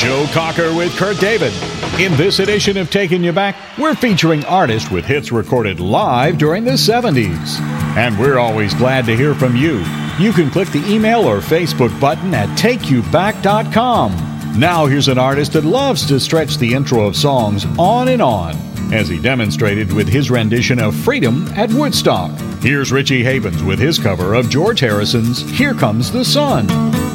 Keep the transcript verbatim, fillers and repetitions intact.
Joe Cocker with Kurt David. In this edition of Taking You Back, we're featuring artists with hits recorded live during the seventies. And we're always glad to hear from you. You can click the email or Facebook button at take you back dot com. Now here's an artist that loves to stretch the intro of songs on and on, as he demonstrated with his rendition of Freedom at Woodstock. Here's Richie Havens with his cover of George Harrison's Here Comes the Sun.